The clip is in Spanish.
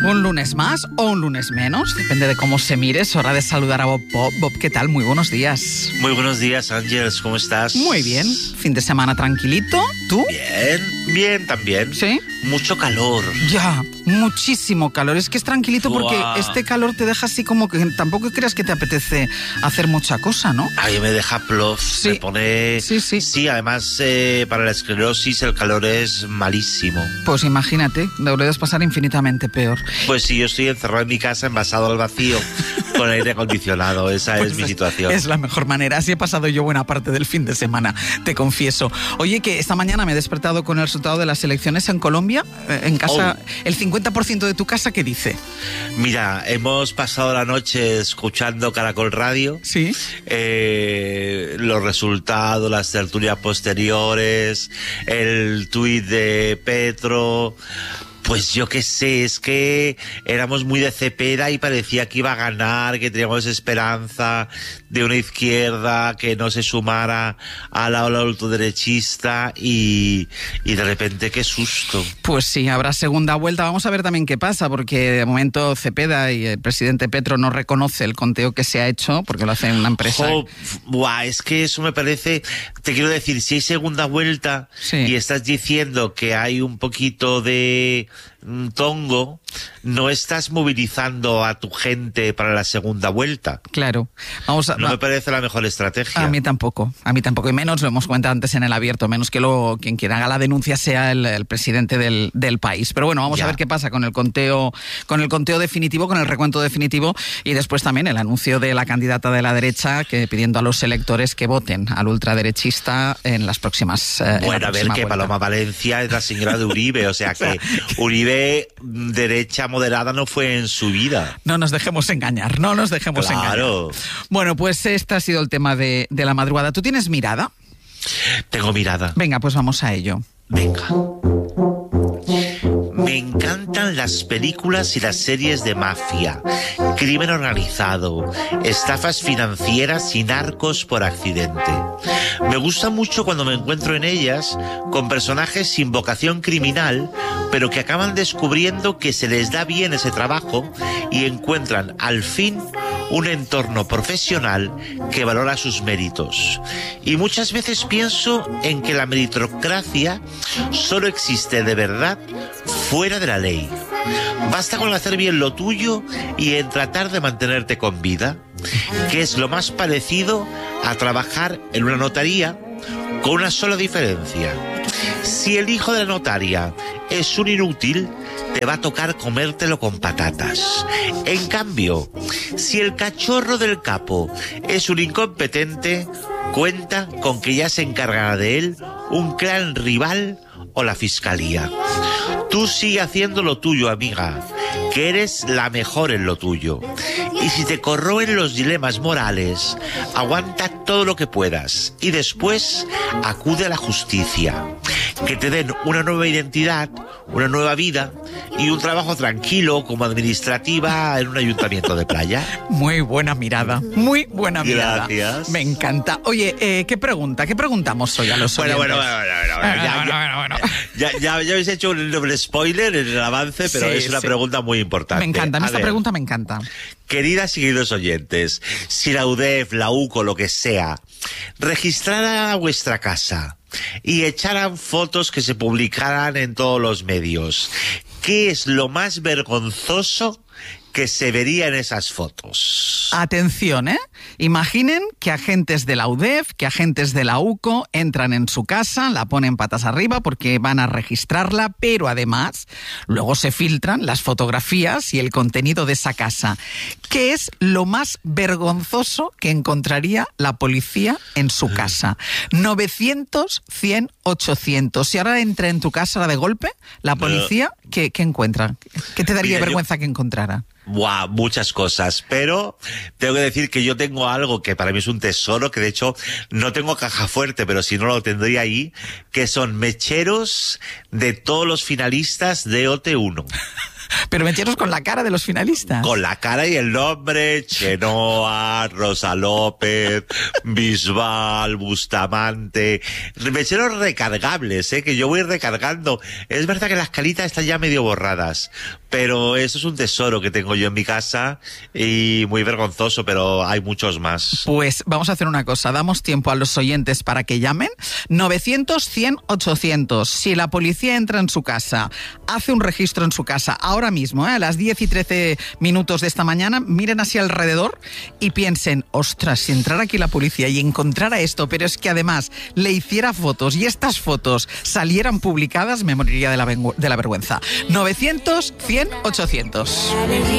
Un lunes más o un lunes menos, depende de cómo se mire. Es hora de saludar a Bob. Bob, ¿qué tal? Muy buenos días. Muy buenos días, Ángeles, ¿cómo estás? Muy bien, fin de semana tranquilito. ¿Tú? Bien también. ¿Sí? Mucho calor. Ya, muchísimo calor. Es que es tranquilito porque Buah. este calor te deja así como que tampoco creas que te apetece hacer mucha cosa, ¿no? A mí me deja plof, Sí. me pone... Sí. Sí, además para la esclerosis el calor es malísimo. Pues imagínate, deberías pasar infinitamente peor. Pues sí, yo estoy encerrado en mi casa, envasado al vacío, con aire acondicionado. Esa Pues es mi situación. Es la mejor manera. Así he pasado yo buena parte del fin de semana, te confieso. Oye, que esta mañana me he despertado con el resultado de las elecciones en Colombia. En casa, el 50% de tu casa, ¿qué dice? Mira, hemos pasado la noche escuchando Caracol Radio. Sí. Los resultados, las tertulias posteriores, el tuit de Petro. Pues yo qué sé, es que éramos muy de Cepeda y parecía que iba a ganar, que teníamos esperanza de una izquierda que no se sumara a la ola ultraderechista y de repente qué susto. Pues sí, habrá segunda vuelta. Vamos a ver también qué pasa, porque de momento Cepeda y el presidente Petro no reconoce el conteo que se ha hecho, porque lo hace una empresa. Es que eso me parece, te quiero decir, si hay segunda vuelta y estás diciendo que hay un poquito de tongo, no estás movilizando a tu gente para la segunda vuelta. Claro. No me parece la mejor estrategia. A mí tampoco, y menos, lo hemos comentado antes en el abierto, menos que quien quiera haga la denuncia sea el presidente del país. Pero bueno, vamos a ver qué pasa con el conteo definitivo, con el recuento definitivo, y después también el anuncio de la candidata de la derecha pidiendo a los electores que voten al ultraderechista en las próximas Bueno, a ver, que Paloma Valencia es la señora de Uribe, o sea que Uribe derecha moderada no fue en su vida. No nos dejemos engañar. Claro. Bueno, pues este ha sido el tema de la madrugada. ¿Tú tienes mirada? Tengo mirada. Venga, pues vamos a ello. Venga. Me encantan las películas y las series de mafia, crimen organizado, estafas financieras y narcos por accidente. Me gusta mucho cuando me encuentro en ellas con personajes sin vocación criminal, pero que acaban descubriendo que se les da bien ese trabajo y encuentran al fin un entorno profesional que valora sus méritos. Y muchas veces pienso en que la meritocracia solo existe de verdad fuera de la ley. Basta con hacer bien lo tuyo y en tratar de mantenerte con vida, que es lo más parecido a trabajar en una notaría, con una sola diferencia. Si el hijo de la notaria es un inútil, te va a tocar comértelo con patatas. En cambio, si el cachorro del capo es un incompetente, cuenta con que ya se encargará de él un clan rival o la fiscalía. Tú sigue haciendo lo tuyo, amiga, que eres la mejor en lo tuyo. Y si te corroen los dilemas morales, aguanta todo lo que puedas y después acude a la justicia. Que te den una nueva identidad, una nueva vida y un trabajo tranquilo como administrativa en un ayuntamiento de playa. Muy buena mirada, muy buena mirada. Gracias. Me encanta. Oye, ¿qué preguntamos hoy a los oyentes? Bueno. Ya habéis hecho un doble spoiler en el avance, pero es una pregunta muy importante. Me encanta, esta pregunta me encanta. Queridas y queridos oyentes, si la UDEF, la UCO, lo que sea, registrara vuestra casa y echaran fotos que se publicaran en todos los medios, ¿qué es lo más vergonzoso que se vería en esas fotos? Atención, imaginen que agentes de la UDEF, que agentes de la UCO entran en su casa, la ponen patas arriba porque van a registrarla, pero además luego se filtran las fotografías y el contenido de esa casa. ¿Qué es lo más vergonzoso que encontraría la policía en su casa? 900, 100, 800. Si ahora entra en tu casa de golpe, la policía, ¿qué encuentra? ¿Qué te daría vergüenza que encontrara? Muchas cosas, pero tengo que decir que yo tengo algo que para mí es un tesoro, que de hecho no tengo caja fuerte, pero si no lo tendría ahí, que son mecheros de todos los finalistas de OT1. Pero mecheros con la cara de los finalistas. Con la cara y el nombre: Chenoa, Rosa López, Bisbal, Bustamante. Mecheros recargables, que yo voy recargando. Es verdad que las caritas están ya medio borradas, pero eso es un tesoro que tengo yo en mi casa y muy vergonzoso, pero hay muchos más. Pues vamos a hacer una cosa, damos tiempo a los oyentes para que llamen. 900-100-800. Si la policía entra en su casa, hace un registro en su casa, ahora mismo, a las 10 y 13 minutos de esta mañana, miren hacia alrededor y piensen, ostras, si entrara aquí la policía y encontrara esto, pero es que además le hiciera fotos y estas fotos salieran publicadas, me moriría de la vergüenza. 900-100-800.